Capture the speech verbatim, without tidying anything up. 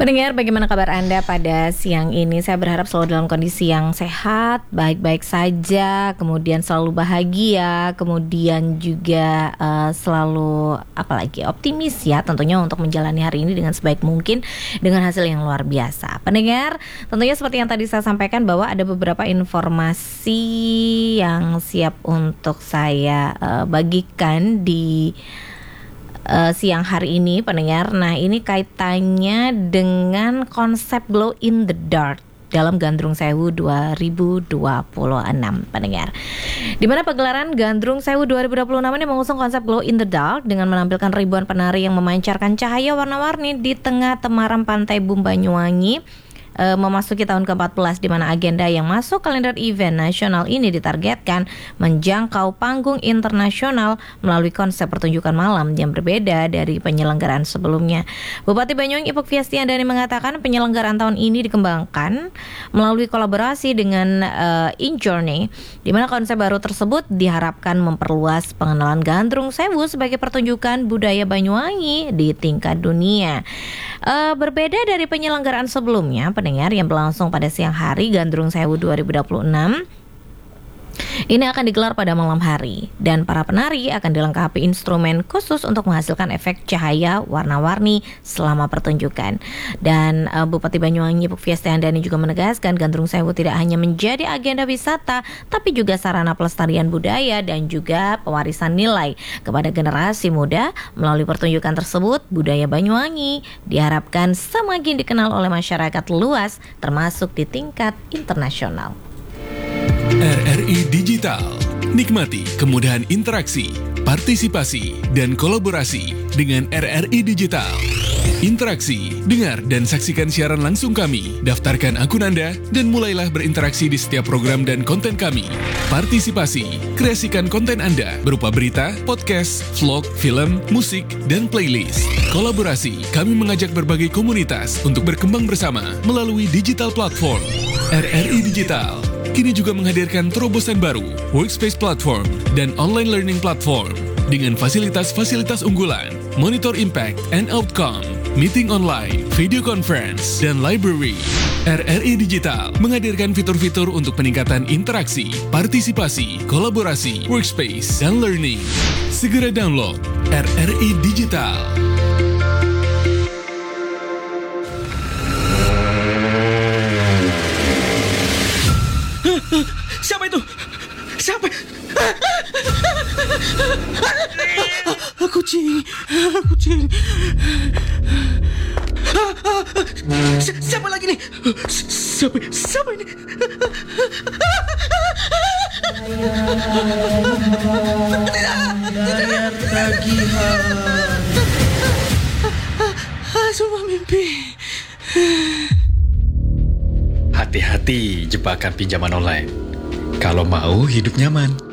Pendengar, bagaimana kabar Anda pada siang ini? Saya berharap selalu dalam kondisi yang sehat, baik-baik saja, kemudian selalu bahagia, kemudian juga uh, selalu apalagi optimis ya, tentunya untuk menjalani hari ini dengan sebaik mungkin dengan hasil yang luar biasa. Pendengar, tentunya seperti yang tadi saya sampaikan bahwa ada beberapa informasi yang siap untuk saya uh, bagikan di Uh, siang hari ini, pendengar. Nah, ini kaitannya dengan konsep glow in the dark dalam Gandrung Sewu dua ribu dua puluh enam, pendengar. Di mana pagelaran Gandrung Sewu dua ribu dua puluh enam ini mengusung konsep glow in the dark dengan menampilkan ribuan penari yang memancarkan cahaya warna-warni di tengah temaram pantai Bum Banyuwangi. E, memasuki tahun ke empat belas di mana agenda yang masuk kalender event nasional ini ditargetkan menjangkau panggung internasional melalui konsep pertunjukan malam yang berbeda dari penyelenggaraan sebelumnya. Bupati Banyuwangi Ipuk Fiastiandani mengatakan penyelenggaraan tahun ini dikembangkan melalui kolaborasi dengan uh, InJourney, di mana konsep baru tersebut diharapkan memperluas pengenalan Gandrung Sewu sebagai pertunjukan budaya Banyuwangi di tingkat dunia. Uh, berbeda dari penyelenggaraan sebelumnya, pendengar, yang berlangsung pada siang hari, Gandrung Sewu dua ribu dua puluh enam ini akan digelar pada malam hari dan para penari akan dilengkapi instrumen khusus untuk menghasilkan efek cahaya warna-warni selama pertunjukan. Dan uh, Bupati Banyuwangi Ipuk Fiastiandani juga menegaskan Gandrung Sewu tidak hanya menjadi agenda wisata tapi juga sarana pelestarian budaya dan juga pewarisan nilai kepada generasi muda. Melalui pertunjukan tersebut, budaya Banyuwangi diharapkan semakin dikenal oleh masyarakat luas termasuk di tingkat internasional. R R I Digital. Nikmati kemudahan interaksi, partisipasi, dan kolaborasi dengan R R I Digital. Interaksi, dengar dan saksikan siaran langsung kami. Daftarkan akun Anda dan mulailah berinteraksi di setiap program dan konten kami. Partisipasi, kreasikan konten Anda berupa berita, podcast, vlog, film, musik, dan playlist. Kolaborasi, kami mengajak berbagai komunitas untuk berkembang bersama melalui digital platform. R R I Digital kini juga menghadirkan terobosan baru, workspace platform, dan online learning platform dengan fasilitas-fasilitas unggulan, monitor impact and outcome, meeting online, video conference, dan library. R R I Digital menghadirkan fitur-fitur untuk peningkatan interaksi, partisipasi, kolaborasi, workspace, dan learning. Segera download R R I Digital. Siapa itu? Siapa? Kucing, kucing. Siapa lagi nih? Siapa? Siapa ini? Layar tagihan. Semua mimpi. Hati-hati jebakan pinjaman online. Kalau mau hidup nyaman,